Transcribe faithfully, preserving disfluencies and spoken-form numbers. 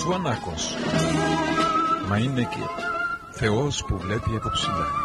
Τζουανάκος. Μα είναι και Θεός που βλέπει από ψηλά.